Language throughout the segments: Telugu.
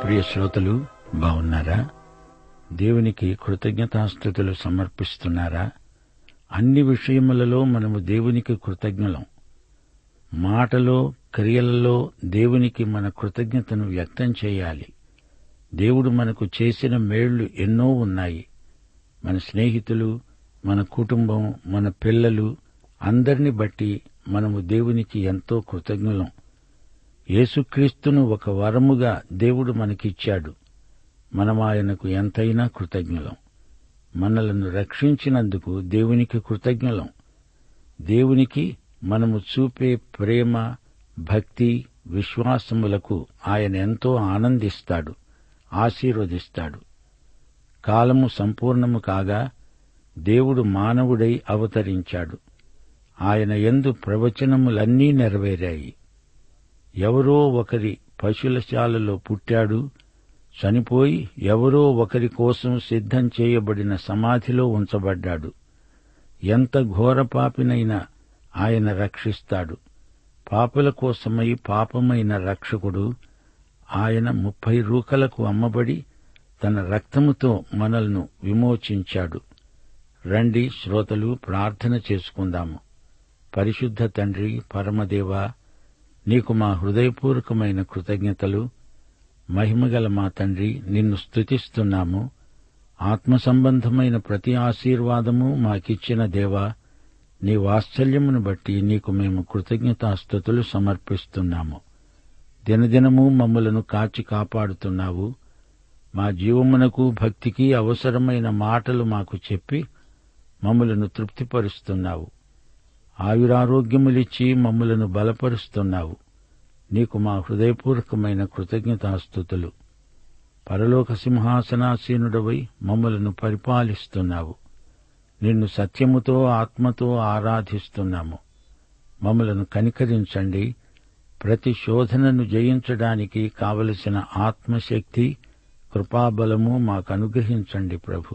ప్రియ శ్రోతలు, బాగున్నారా? దేవునికి కృతజ్ఞతాస్తుతులు సమర్పిస్తున్నారా? అన్ని విషయములలో మనము దేవునికి కృతజ్ఞులం. మాటలో, క్రియలలో దేవునికి మన కృతజ్ఞతను వ్యక్తం చేయాలి. దేవుడు మనకు చేసిన మేళ్లు ఎన్నో ఉన్నాయి. మన స్నేహితులు, మన కుటుంబం, మన పిల్లలు అందరిని బట్టి మనము దేవునికి ఎంతో కృతజ్ఞులం. యేసుక్రీస్తును ఒక వరముగా దేవుడు మనకిచ్చాడు. మనం ఆయనకు ఎంతైనా కృతజ్ఞులం. మనలను రక్షించినందుకు దేవునికి కృతజ్ఞులం. దేవునికి మనము చూపే ప్రేమ, భక్తి, విశ్వాసములకు ఆయన ఎంతో ఆనందిస్తాడు, ఆశీర్వదిస్తాడు. కాలము సంపూర్ణము కాగా దేవుడు మానవుడై అవతరించాడు. ఆయన యందు ప్రవచనములన్నీ నెరవేరాయి. ఎవరో ఒకరి పశులశాలలో పుట్టాడు, చనిపోయి ఎవరో ఒకరి కోసం సిద్ధం చేయబడిన సమాధిలో ఉంచబడ్డాడు. ఎంత ఘోరపాపినైనా ఆయన రక్షిస్తాడు. పాపుల కోసమై పాపమైన రక్షకుడు. ఆయన 30 రూకలకు అమ్మబడి తన రక్తముతో మనల్ని విమోచించాడు. రండి శ్రోతలు, ప్రార్థన చేసుకుందాము. పరిశుద్ధ తండ్రి, పరమదేవా, నీకు మా హృదయపూర్వకమైన కృతజ్ఞతలు. మహిమగల మా తండ్రి, నిన్ను స్తుతిస్తున్నాము. ఆత్మ సంబంధమైన ప్రతి ఆశీర్వాదము మాకిచ్చిన దేవా, నీ వాత్సల్యమును బట్టి నీకు మేము కృతజ్ఞతాస్తుతులు సమర్పిస్తున్నాము. దినదినము మమ్మలను కాచి కాపాడుతున్నావు. మా జీవమునకు, భక్తికి అవసరమైన మాటలు మాకు చెప్పి మమ్మలను తృప్తిపరుస్తున్నావు. ఆయురారోగ్యములిచ్చి మమ్మలను బలపరుస్తున్నావు. నీకు మా హృదయపూర్వకమైన కృతజ్ఞతాస్తుతులు. పరలోక సింహాసనాసీనుడవై మమ్మలను పరిపాలిస్తున్నావు. నిన్ను సత్యముతో, ఆత్మతో ఆరాధిస్తున్నాము. మమ్మలను కనికరించండి. ప్రతి శోధనను జయించడానికి కావలసిన ఆత్మశక్తి, కృపాబలము మాకనుగ్రహించండి ప్రభు.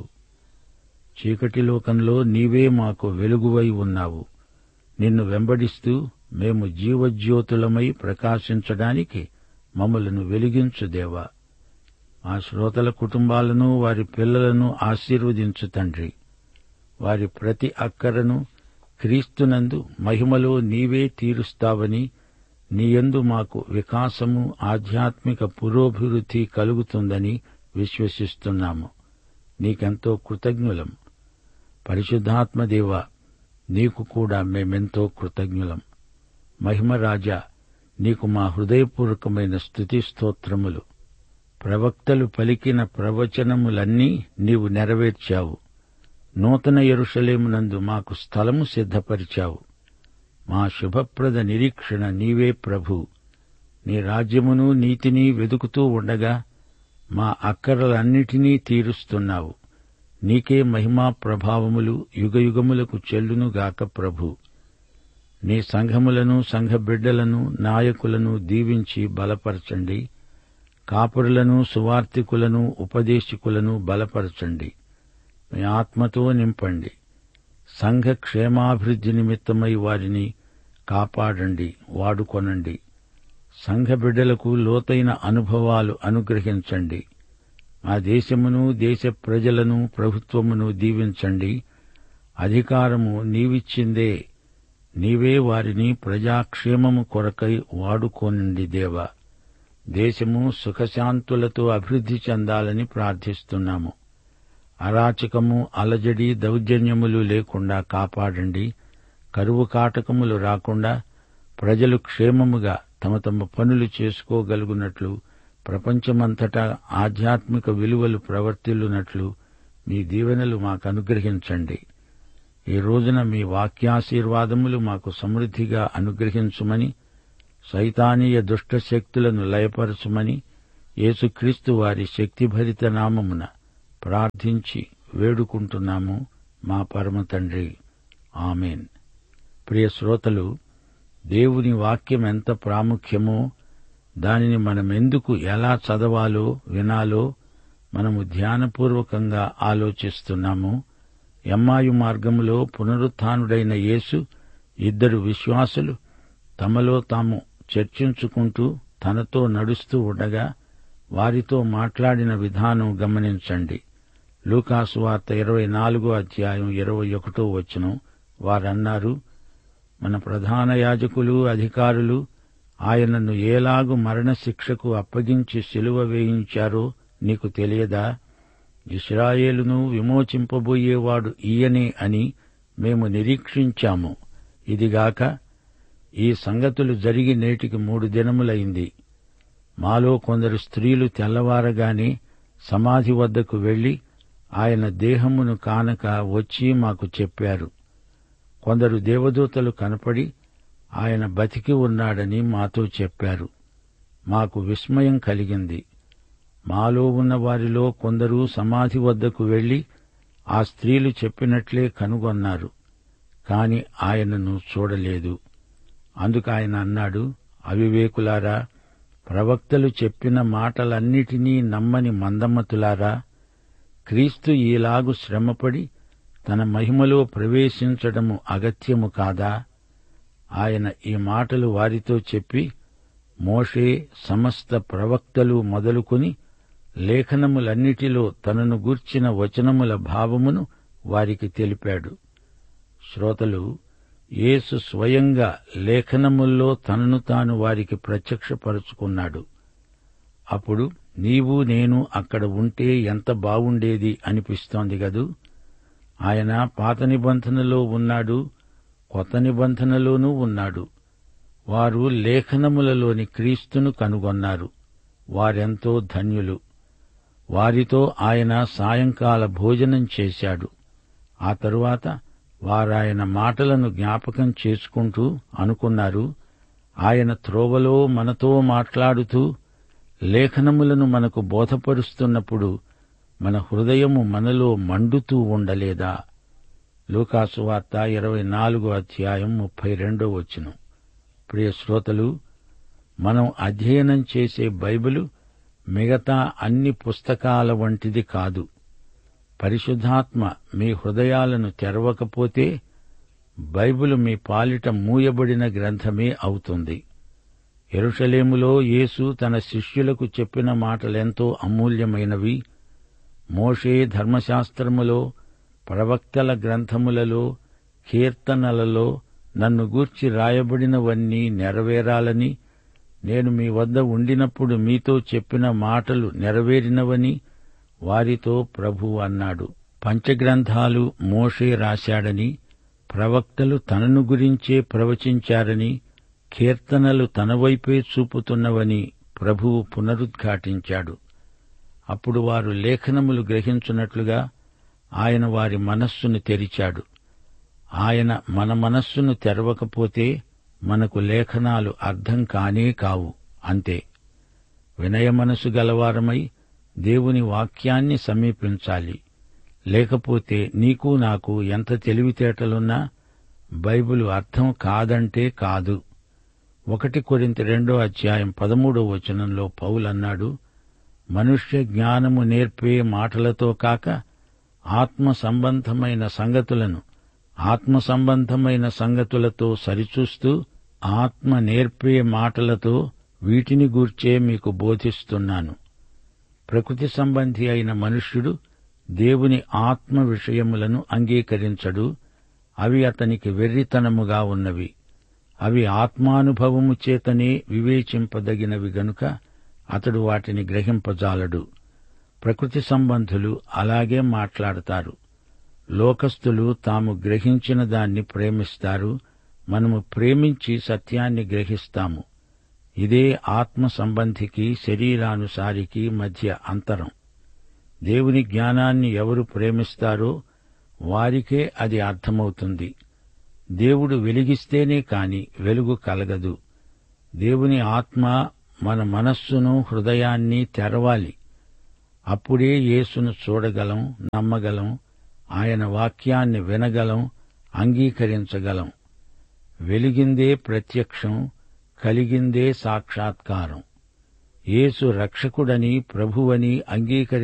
చీకటి లోకంలో నీవే మాకు వెలుగువై ఉన్నావు. నిన్ను వెంబడిస్తూ మేము జీవజ్యోతులమై ప్రకాశించడానికి మమ్మలను వెలిగించు దేవా. మా శ్రోతల కుటుంబాలను, వారి పిల్లలను ఆశీర్వదించు తండ్రి. వారి ప్రతి అక్కరను క్రీస్తునందు మహిమలో నీవే తీరుస్తావని, నీయందు మాకు వికాసము, ఆధ్యాత్మిక పురోభివృద్ధి కలుగుతుందని విశ్వసిస్తున్నాము. నీకెంతో కృతజ్ఞులం. పరిశుద్ధాత్మదేవా, నీకు కూడా మేమెంతో కృతజ్ఞులం. మహిమరాజా, నీకు మా హృదయపూర్వకమైన స్తుతి స్తోత్రములు. ప్రవక్తలు పలికిన ప్రవచనములన్నీ నీవు నెరవేర్చావు. నూతన యెరూషలేమునందు మాకు స్థలము సిద్ధపరిచావు. మా శుభప్రద నిరీక్షణ నీవే ప్రభు. నీ రాజ్యమును, నీతిని వెదుకుతూ ఉండగా మా అక్కరలన్నిటినీ తీరుస్తున్నావు. నీకే మహిమా ప్రభావములు యుగయుగములకు చెల్లునుగాక ప్రభు. నీ సంఘములను, సంఘ బిడ్డలను, నాయకులను దీవించి బలపరచండి. కాపురులను, సువార్తికులను, ఉపదేశకులను బలపరచండి. మీ ఆత్మతో నింపండి. సంఘ క్షేమాభివృద్ధి నిమిత్తమై వారిని కాపాడండి, వాడుకొనండి. సంఘ బిడ్డలకు లోతైన అనుభవాలు అనుగ్రహించండి. మా దేశమును, దేశ ప్రజలను, ప్రభుత్వమును దీవించండి. అధికారము నీవిచ్చిందే. నీవే వారిని ప్రజాక్షేమము కొరకై వాడుకోనండి దేవా. దేశము సుఖశాంతులతో అభివృద్ధి చెందాలని ప్రార్థిస్తున్నాము. అరాచకము, అలజడి, దౌర్జన్యములు లేకుండా కాపాడండి. కరువు కాటకములు రాకుండా ప్రజలు క్షేమముగా తమ తమ పనులు చేసుకోగలుగునట్లు, ప్రపంచమంతటా ఆధ్యాత్మిక విలువలు ప్రవర్తిల్లునట్లు మీ దీవెనలు మాకు అనుగ్రహించండి. ఈ రోజున మీ వాక్యాశీర్వాదములు మాకు సమృద్ధిగా అనుగ్రహించుమని, సైతానీయ దుష్టశక్తులను లయపరచుమని యేసుక్రీస్తు వారి శక్తిభరిత నామమున ప్రార్థించి వేడుకుంటున్నాము మా పరమ తండ్రి. ఆమేన్. ప్రియ శ్రోతలు, దేవుని వాక్యం ఎంత ప్రాముఖ్యమో, దానిని మనమెందుకు ఎలా చదవాలో, వినాలో మనము ధ్యానపూర్వకంగా ఆలోచిస్తున్నాము. ఎమ్మాయు మార్గములో పునరుత్థానుడైన యేసు 2 విశ్వాసులు తమలో తాము చర్చించుకుంటూ తనతో నడుస్తూ ఉండగా వారితో మాట్లాడిన విధానం గమనించండి. లూకాసు వార్త 24:21 వారన్నారు, మన ప్రధాన యాజకులు, అధికారులు ఆయనను ఏలాగు మరణశిక్షకు అప్పగించి సిలువ వేయించారో నీకు తెలియదా? ఇశ్రాయేలును విమోచింపబోయేవాడు ఈయనే అని మేము నిరీక్షించాము. ఇదిగాక ఈ సంగతులు జరిగి నేటికి 3 దినములైంది. మాలో కొందరు స్త్రీలు తెల్లవారగానే సమాధి వద్దకు వెళ్లి ఆయన దేహమును కానక వచ్చి మాకు చెప్పారు. కొందరు దేవదూతలు కనపడి ఆయన బతికి ఉన్నాడని మాతో చెప్పారు. మాకు విస్మయం కలిగింది. మాలో ఉన్న వారిలో కొందరు సమాధి వద్దకు వెళ్లి ఆ స్త్రీలు చెప్పినట్లే కనుగొన్నారు, కాని ఆయనను చూడలేదు. అందుకు ఆయన అన్నాడు, అవివేకులారా, ప్రవక్తలు చెప్పిన మాటలన్నిటినీ నమ్మని మందమతులారా, క్రీస్తు ఈలాగు శ్రమపడి తన మహిమలో ప్రవేశించడము అగత్యము కాదా? ఆయన ఈ మాటలు వారితో చెప్పి మోషే, సమస్త ప్రవక్తలు మొదలుకొని లేఖనములన్నిటిలో తనను గూర్చిన వచనముల భావమును వారికి తెలిపాడు. శ్రోతలు, యేసు స్వయంగా లేఖనముల్లో తనను తాను వారికి ప్రత్యక్షపరుచుకున్నాడు. అప్పుడు నీవు నేను అక్కడ ఉంటే ఎంత బావుండేది అనిపిస్తోంది గదూ. ఆయన పాత నిబంధనలో ఉన్నాడు, కొత్త నిబంధనలోనూ ఉన్నాడు. వారు లేఖనములలోని క్రీస్తును కనుగొన్నారు. వారెంతో ధన్యులు. వారితో ఆయన సాయంకాల భోజనం చేశాడు. ఆ తరువాత వారాయన మాటలను జ్ఞాపకం చేసుకుంటూ అనుకున్నారు, ఆయన త్రోవలో మనతో మాట్లాడుతూ లేఖనములను మనకు బోధపరుస్తున్నప్పుడు మన హృదయము మనలో మండుతూ ఉండలేదా? లూకాసు వార్త 24:32. ప్రియ శ్రోతలు, మనం అధ్యయనం చేసే బైబిలు మిగతా అన్ని పుస్తకాల వంటిది కాదు. పరిశుద్ధాత్మ మీ హృదయాలను తెరవకపోతే బైబిలు మీ పాలిట మూయబడిన గ్రంథమే అవుతుంది. యెరూషలేములో యేసు తన శిష్యులకు చెప్పిన మాటలెంతో అమూల్యమైనవి. మోషే ధర్మశాస్త్రములో, ప్రవక్తల గ్రంథములలో, కీర్తనలలో నన్ను గూర్చి రాయబడినవన్నీ నెరవేరాలని, నేను మీ వద్ద ఉండినప్పుడు మీతో చెప్పిన మాటలు నెరవేరినవని వారితో ప్రభువు అన్నాడు. పంచగ్రంథాలు మోషే రాశాడని, ప్రవక్తలు తనను గురించే ప్రవచించారని, కీర్తనలు తన వైపే చూపుతున్నవని ప్రభువు పునరుద్ఘాటించాడు. అప్పుడు వారు లేఖనములు గ్రహించున్నట్లుగా ఆయన వారి మనస్సును తెరిచాడు. ఆయన మన మనస్సును తెరవకపోతే మనకు లేఖనాలు అర్థం కానే కావు. అంతే. వినయ మనసు గలవారమై దేవుని వాక్యాన్ని సమీపించాలి. లేకపోతే నీకు నాకు ఎంత తెలివితేటలున్నా బైబిలు అర్థం కాదంటే కాదు. 1 కొరింథీ 2:13 పౌలన్నాడు, మనుష్య జ్ఞానము నేర్పే మాటలతో కాక ఆత్మ సంబంధమైన సంగతులతో సరిచూస్తూ ఆత్మ నేర్పే మాటలతో వీటిని గూర్చే మీకు బోధిస్తున్నాను. ప్రకృతి సంబంధి అయిన మనుష్యుడు దేవుని ఆత్మ విషయములను అంగీకరించడు. అవి అతనికి వెర్రితనముగా ఉన్నవి. అవి ఆత్మానుభవము చేతనే వివేచింపదగినవి గనుక అతడు వాటిని గ్రహింపజాలడు. ప్రకృతి సంబంధులు అలాగే మాట్లాడతారు. లోకస్తులు తాము గ్రహించిన దాన్ని ప్రేమిస్తారు. మనము ప్రేమించి సత్యాన్ని గ్రహిస్తాము. ఇదే ఆత్మ సంబంధికి, శరీరానుసారికి మధ్య అంతరం. దేవుని జ్ఞానాన్ని ఎవరు ప్రేమిస్తారో వారికే అది అర్థమవుతుంది. దేవుడు వెలిగిస్తేనే కాని వెలుగు కలగదు. దేవుని ఆత్మ మన మనస్సును, హృదయాన్ని తెరవాలి. అప్పుడే యేసును చూడగలం, నమ్మగలం, ఆయన వాక్యాన్ని వినగలం, అంగీకరించగలం. వెలిగిందే ప్రత్యక్షం, కలిగిందే సాక్షాత్కారం. యేసు రక్షకుడని, ప్రభువని